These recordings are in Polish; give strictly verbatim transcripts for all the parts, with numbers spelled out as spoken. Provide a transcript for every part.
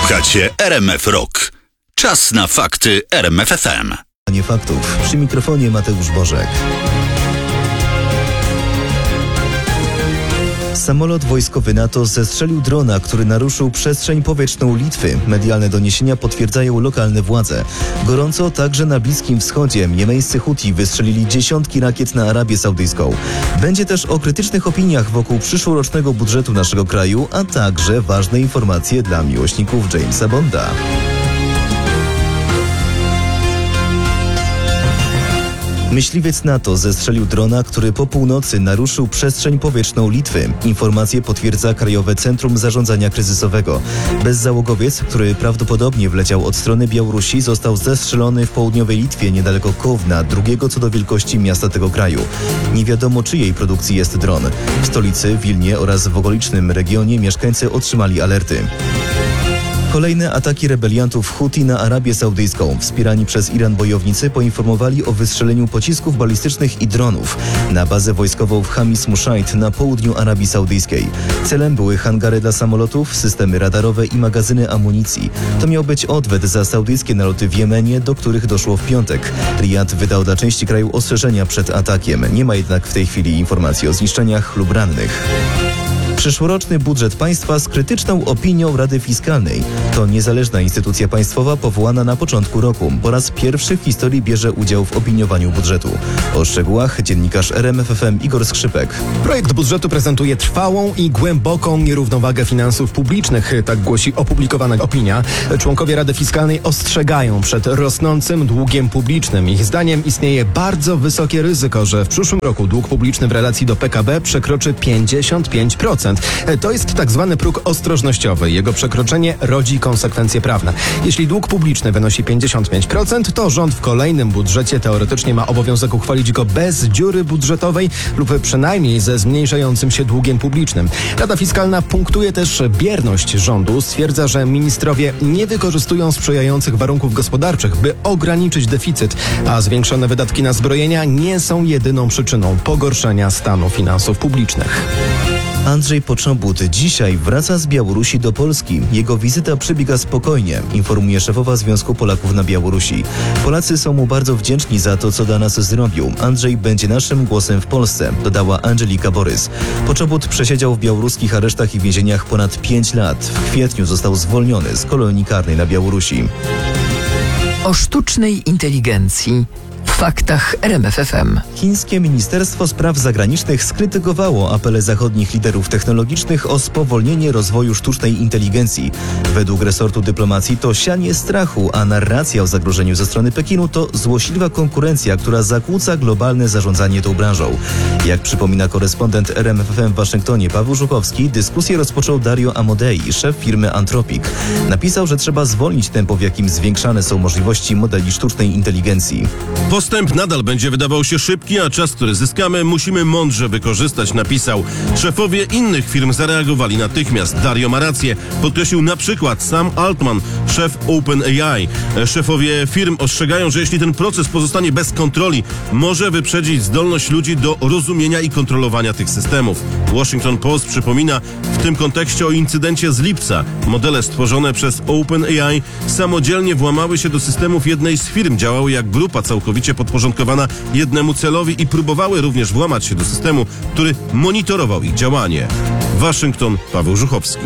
Słuchacie R M F Rock. Czas na fakty R M F F M. Nie faktów. Przy mikrofonie Mateusz Bożek. Samolot wojskowy NATO zestrzelił drona, który naruszył przestrzeń powietrzną Litwy. Medialne doniesienia potwierdzają lokalne władze. Gorąco także na Bliskim Wschodzie. Jemeńscy Huti wystrzelili dziesiątki rakiet na Arabię Saudyjską. Będzie też o krytycznych opiniach wokół przyszłorocznego budżetu naszego kraju, a także ważne informacje dla miłośników Jamesa Bonda. Myśliwiec NATO zestrzelił drona, który po północy naruszył przestrzeń powietrzną Litwy. Informacje potwierdza Krajowe Centrum Zarządzania Kryzysowego. Bezzałogowiec, który prawdopodobnie wleciał od strony Białorusi, został zestrzelony w południowej Litwie niedaleko Kowna, drugiego co do wielkości miasta tego kraju. Nie wiadomo, czyjej produkcji jest dron. W stolicy, Wilnie oraz w okolicznym regionie mieszkańcy otrzymali alerty. Kolejne ataki rebeliantów Huti na Arabię Saudyjską. Wspierani przez Iran bojownicy poinformowali o wystrzeleniu pocisków balistycznych i dronów na bazę wojskową w Hamis Mushaid na południu Arabii Saudyjskiej. Celem były hangary dla samolotów, systemy radarowe i magazyny amunicji. To miał być odwet za saudyjskie naloty w Jemenie, do których doszło w piątek. Riyad wydał dla części kraju ostrzeżenia przed atakiem. Nie ma jednak w tej chwili informacji o zniszczeniach lub rannych. Przyszłoroczny budżet państwa z krytyczną opinią Rady Fiskalnej. To niezależna instytucja państwowa powołana na początku roku. Po raz pierwszy w historii bierze udział w opiniowaniu budżetu. O szczegółach dziennikarz R M F F M Igor Skrzypek. Projekt budżetu prezentuje trwałą i głęboką nierównowagę finansów publicznych, tak głosi opublikowana opinia. Członkowie Rady Fiskalnej ostrzegają przed rosnącym długiem publicznym. Ich zdaniem istnieje bardzo wysokie ryzyko, że w przyszłym roku dług publiczny w relacji do P K B przekroczy pięćdziesiąt pięć procent. To jest tak zwany próg ostrożnościowy. Jego przekroczenie rodzi konsekwencje prawne. Jeśli dług publiczny wynosi pięćdziesiąt pięć procent, to rząd w kolejnym budżecie teoretycznie ma obowiązek uchwalić go bez dziury budżetowej lub przynajmniej ze zmniejszającym się długiem publicznym. Rada Fiskalna punktuje też bierność rządu. Stwierdza, że ministrowie nie wykorzystują sprzyjających warunków gospodarczych, by ograniczyć deficyt, a zwiększone wydatki na zbrojenia nie są jedyną przyczyną pogorszenia stanu finansów publicznych. Andrzej Poczobut dzisiaj wraca z Białorusi do Polski. Jego wizyta przebiega spokojnie, informuje szefowa Związku Polaków na Białorusi. Polacy są mu bardzo wdzięczni za to, co dla nas zrobił. Andrzej będzie naszym głosem w Polsce, dodała Angelika Borys. Poczobut przesiedział w białoruskich aresztach i więzieniach ponad pięć lat. W kwietniu został zwolniony z kolonii karnej na Białorusi. O sztucznej inteligencji w faktach R M F F M. Chińskie Ministerstwo Spraw Zagranicznych skrytykowało apele zachodnich liderów technologicznych o spowolnienie rozwoju sztucznej inteligencji. Według resortu dyplomacji to sianie strachu, a narracja o zagrożeniu ze strony Pekinu to złośliwa konkurencja, która zakłóca globalne zarządzanie tą branżą. Jak przypomina korespondent R M F F M w Waszyngtonie Paweł Żuchowski, dyskusję rozpoczął Dario Amodei, szef firmy Anthropic. Napisał, że trzeba zwolnić tempo, w jakim zwiększane są możliwości modeli sztucznej inteligencji. Postęp nadal będzie wydawał się szybki, a czas, który zyskamy, musimy mądrze wykorzystać, napisał. Szefowie innych firm zareagowali natychmiast. Dario ma rację, podkreślił na przykład Sam Altman, szef OpenAI. Szefowie firm ostrzegają, że jeśli ten proces pozostanie bez kontroli, może wyprzedzić zdolność ludzi do rozumienia i kontrolowania tych systemów. Washington Post przypomina w tym kontekście o incydencie z lipca. Modele stworzone przez OpenAI samodzielnie włamały się do systemów jednej z firm, działały jak grupa całkowicie podporządkowana jednemu celowi i próbowały również włamać się do systemu, który monitorował ich działanie. Waszyngton, Paweł Żuchowski.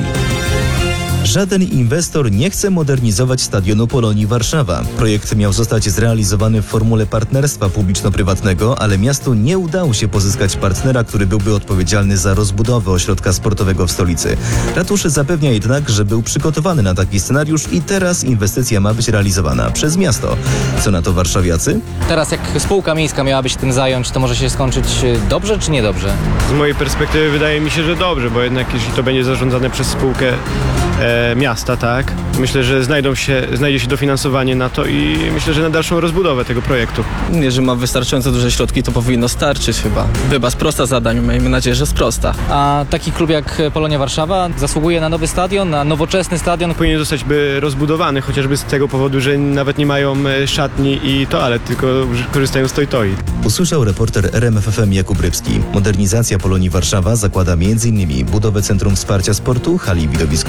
Żaden inwestor nie chce modernizować stadionu Polonii Warszawa. Projekt miał zostać zrealizowany w formule partnerstwa publiczno-prywatnego, ale miastu nie udało się pozyskać partnera, który byłby odpowiedzialny za rozbudowę ośrodka sportowego w stolicy. Ratusz zapewnia jednak, że był przygotowany na taki scenariusz i teraz inwestycja ma być realizowana przez miasto. Co na to warszawiacy? Teraz jak spółka miejska miałaby się tym zająć, to może się skończyć dobrze czy niedobrze? Z mojej perspektywy wydaje mi się, że dobrze, bo jednak jeśli to będzie zarządzane przez spółkę e, miasta, tak, myślę, że znajdą się, znajdzie się dofinansowanie na to i myślę, że na dalszą rozbudowę tego projektu. Jeżeli ma wystarczająco duże środki, to powinno starczyć chyba. Chyba sprosta zadaniu, miejmy nadzieję, że sprosta. A taki klub jak Polonia Warszawa zasługuje na nowy stadion, na nowoczesny stadion? Powinien zostać by rozbudowany, chociażby z tego powodu, że nawet nie mają szatni i toalet, tylko korzystają z toj-toi. Usłyszał reporter R M F F M Jakub Rybski. Modernizacja Polonii Warszawa zakłada między innymi budowę Centrum Wsparcia Sportu, hali widowiskowo-sportowej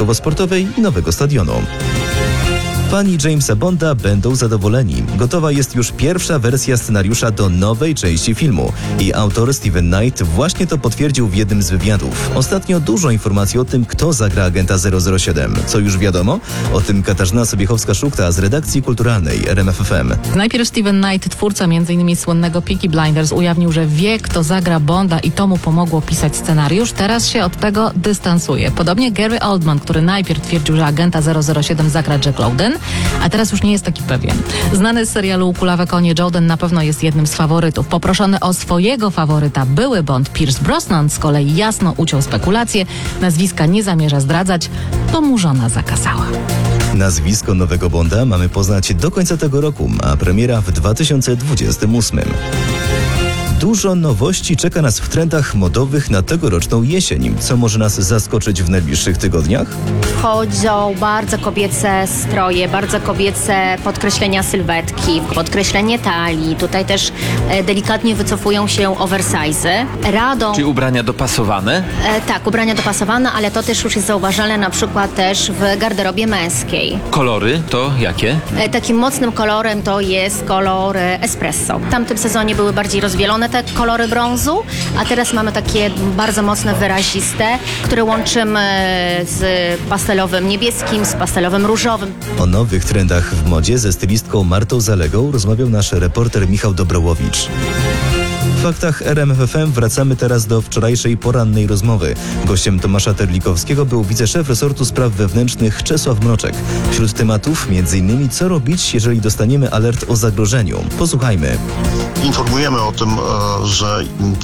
sportowej i nowego stadionu. Fani Jamesa Bonda będą zadowoleni. Gotowa jest już pierwsza wersja scenariusza do nowej części filmu i autor Steven Knight właśnie to potwierdził w jednym z wywiadów. Ostatnio dużo informacji o tym, kto zagra agenta zero zero siedem. Co już wiadomo? O tym Katarzyna Sobiechowska-Szukta z redakcji kulturalnej R M F F M. Najpierw Steven Knight, twórca m.in. słynnego Peaky Blinders, ujawnił, że wie, kto zagra Bonda i to mu pomogło pisać scenariusz. Teraz się od tego dystansuje. Podobnie Gary Oldman, który najpierw twierdził, że agenta zero zero siedem zagra Jack Lowden, a teraz już nie jest taki pewien. Znany z serialu Kulawe konie Jodhen na pewno jest jednym z faworytów. Poproszony o swojego faworyta były Bond Pierce Brosnan z kolei jasno uciął spekulacje. Nazwiska nie zamierza zdradzać, to mu żona zakazała. Nazwisko nowego Bonda mamy poznać do końca tego roku, a premiera w dwa tysiące dwudziestym ósmym. Dużo nowości czeka nas w trendach modowych na tegoroczną jesień. Co może nas zaskoczyć w najbliższych tygodniach? Wchodzą bardzo kobiece stroje, bardzo kobiece podkreślenia sylwetki, podkreślenie talii. Tutaj też e, delikatnie wycofują się oversize'y. Radą... Czyli ubrania dopasowane? E, tak, ubrania dopasowane, ale to też już jest zauważalne na przykład też w garderobie męskiej. Kolory to jakie? E, takim mocnym kolorem to jest kolor espresso. W tamtym sezonie były bardziej rozwielone te kolory brązu, a teraz mamy takie bardzo mocne, wyraziste, które łączymy z pastelowym niebieskim, z pastelowym różowym. O nowych trendach w modzie ze stylistką Martą Zalegą rozmawiał nasz reporter Michał Dobrołowicz. W faktach R M F F M wracamy teraz do wczorajszej porannej rozmowy. Gościem Tomasza Terlikowskiego był wiceszef resortu spraw wewnętrznych Czesław Mroczek. Wśród tematów między innymi co robić, jeżeli dostaniemy alert o zagrożeniu. Posłuchajmy. Informujemy o tym, że